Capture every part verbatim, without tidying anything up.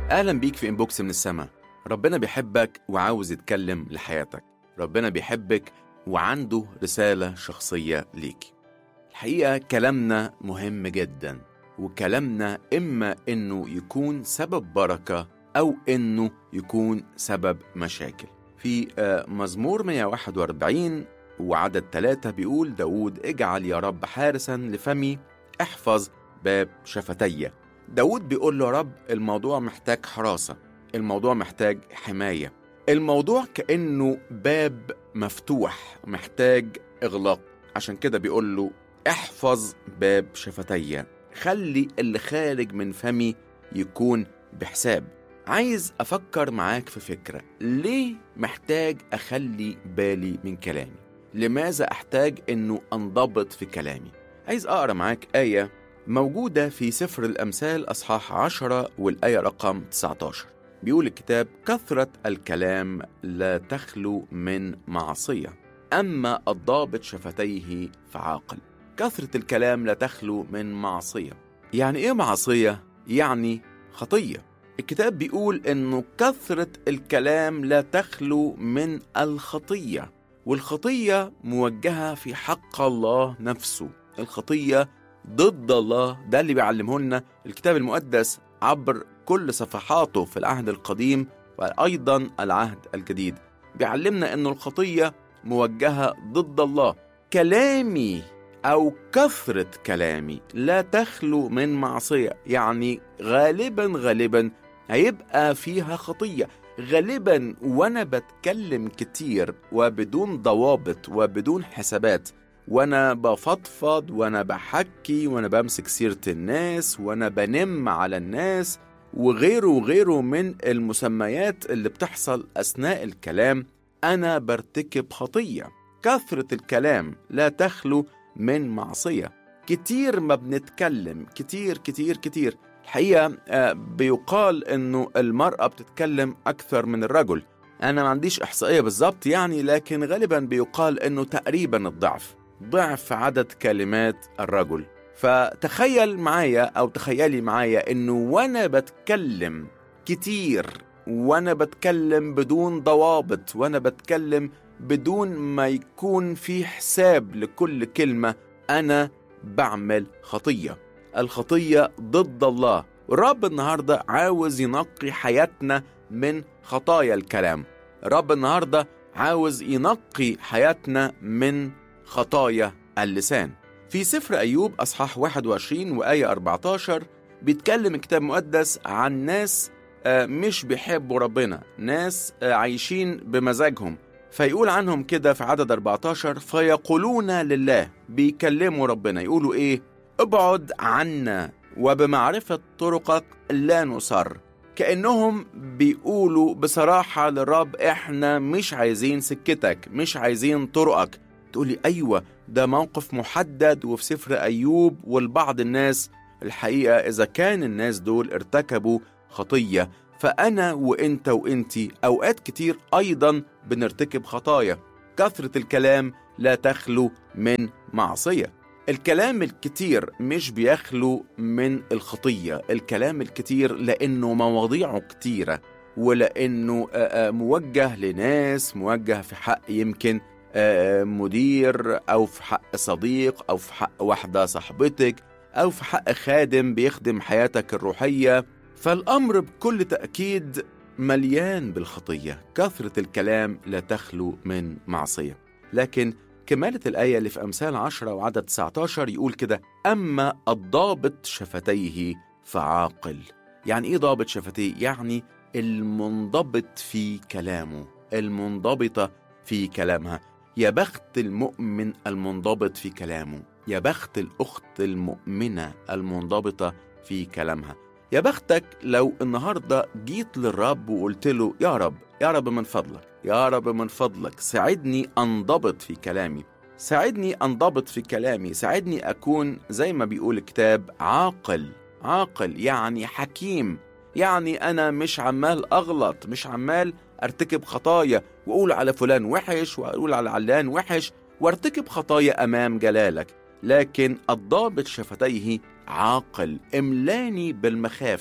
أهلا بيك في إنبوكس من السما. ربنا بيحبك وعاوز يتكلم لحياتك. ربنا بيحبك وعنده رسالة شخصية ليك. الحقيقة كلامنا مهم جدا، وكلامنا إما إنه يكون سبب بركة أو إنه يكون سبب مشاكل. في مزمور مئة وواحد وأربعين وعدد ثلاثة بيقول داود: اجعل يا رب حارسا لفمي، احفظ باب شفتي. داود بيقول له: يا رب الموضوع محتاج حراسة، الموضوع محتاج حماية، الموضوع كأنه باب مفتوح محتاج إغلاق. عشان كده بيقول له: احفظ باب شفتي، خلي اللي خارج من فمي يكون بحساب. عايز أفكر معاك في فكرة، ليه محتاج أخلي بالي من كلامي؟ لماذا أحتاج أنه أنضبط في كلامي؟ عايز أقرأ معاك آية موجودة في سفر الأمثال أصحاح عشرة والآية رقم تسعة عشر. بيقول الكتاب: كثرة الكلام لا تخلو من معصية، أما الضابط شفتيه فعاقل. كثرة الكلام لا تخلو من معصية. يعني إيه معصية؟ يعني خطية. الكتاب بيقول إنه كثرة الكلام لا تخلو من الخطية، والخطية موجهة في حق الله نفسه. الخطية ضد الله، ده اللي بيعلمه لنا الكتاب المقدس عبر كل صفحاته في العهد القديم وأيضا العهد الجديد. بيعلمنا إنه الخطية موجهة ضد الله. كلامي أو كثرة كلامي لا تخلو من معصية، يعني غالبا غالبا هيبقى فيها خطية. غالبا وأنا بتكلم كتير وبدون ضوابط وبدون حسابات، وأنا بفضفض وأنا بحكي وأنا بمسك سيرة الناس وأنا بنم على الناس وغيره وغيره من المسميات اللي بتحصل أثناء الكلام، أنا برتكب خطية. كثرة الكلام لا تخلو من معصية. كتير ما بنتكلم، كتير كتير كتير. الحقيقة بيقال أنه المرأة بتتكلم أكثر من الرجل. أنا ما عنديش إحصائية بالضبط يعني، لكن غالبا بيقال أنه تقريبا الضعف ضعف عدد كلمات الرجل. فتخيل معايا أو تخيلي معايا أنه وأنا بتكلم كتير، وأنا بتكلم بدون ضوابط، وأنا بتكلم بدون ما يكون في حساب لكل كلمة، أنا بعمل خطية. الخطية ضد الله. الرب النهاردة عاوز ينقي حياتنا من خطايا الكلام. الرب النهاردة عاوز ينقي حياتنا من خطايا اللسان. في سفر أيوب أصحاح واحد وعشرين وآية أربعة عشر بيتكلم الكتاب المقدس عن ناس مش بيحبوا ربنا، ناس عايشين بمزاجهم. فيقول عنهم كده في عدد أربعة عشر: فيقولون لله، بيكلموا ربنا يقولوا إيه؟ ابعد عنا وبمعرفة طرقك لا نصر. كأنهم بيقولوا بصراحة للرب: إحنا مش عايزين سكتك، مش عايزين طرقك. تقولي أيوة، ده موقف محدد وفي سفر أيوب. والبعض الناس الحقيقة إذا كان الناس دول ارتكبوا خطية، فأنا وإنت وإنتي أوقات كتير أيضا بنرتكب خطايا. كثرة الكلام لا تخلو من معصية. الكلام الكتير مش بيخلو من الخطية. الكلام الكتير لأنه مواضيعه كتيرة، ولأنه موجه لناس، موجه في حق يمكن مدير، أو في حق صديق، أو في حق واحدة صاحبتك، أو في حق خادم بيخدم حياتك الروحية. فالأمر بكل تأكيد مليان بالخطية. كثرة الكلام لا تخلو من معصية. لكن كمالة الآية اللي في أمثال عشرة وعدد تسعة عشر يقول كده: أما الضابط شفتيه فعاقل. يعني إيه ضابط شفتيه؟ يعني المنضبط في كلامه، المنضبطة في كلامها. يا بخت المؤمن المنضبط في كلامه، يا بخت الأخت المؤمنة المنضبطة في كلامها. يا بختك لو النهاردة جيت للرب وقلت له: يا رب، يا رب من فضلك، يا رب من فضلك ساعدني أنضبط في كلامي، ساعدني أنضبط في كلامي، ساعدني أكون زي ما بيقول الكتاب عاقل. عاقل يعني حكيم، يعني أنا مش عمال أغلط، مش عمال أرتكب خطايا وأقول على فلان وحش وأقول على علان وحش وارتكب خطايا أمام جلالك. لكن الضابط شفتيه عاقل. املاني بالمخافة،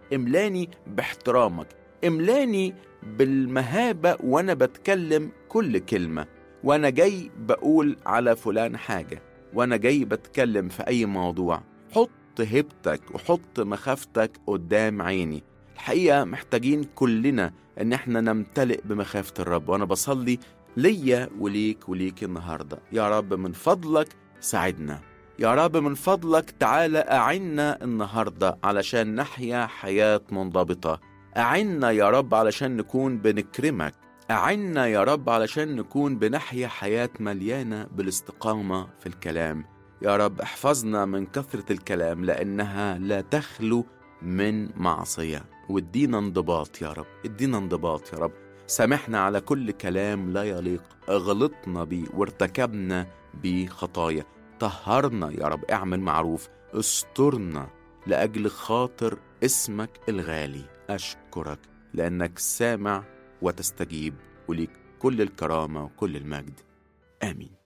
املاني باحترامك، املاني بالمهابة وأنا بتكلم كل كلمة، وأنا جاي بقول على فلان حاجة، وأنا جاي بتكلم في أي موضوع. حط هيبتك وحط مخافتك قدام عيني. الحقيقة محتاجين كلنا إن احنا نمتلئ بمخافة الرب، وأنا بصلي ليا وليك وليك النهاردة. يا رب من فضلك ساعدنا، يا رب من فضلك تعالى أعنا النهاردة علشان نحيا حياة منضبطة. أعنا يا رب علشان نكون بنكرمك، أعنا يا رب علشان نكون بنحيا حياة مليانة بالاستقامة في الكلام. يا رب احفظنا من كثرة الكلام لأنها لا تخلو من معصية، وادينا انضباط يا رب، ادينا انضباط يا رب. سامحنا على كل كلام لا يليق غلطنا بيه وارتكبنا بيه خطايا. طهرنا يا رب، اعمل معروف، استرنا لأجل خاطر اسمك الغالي. أشكرك لأنك سامع وتستجيب، وليك كل الكرامة وكل المجد. آمين.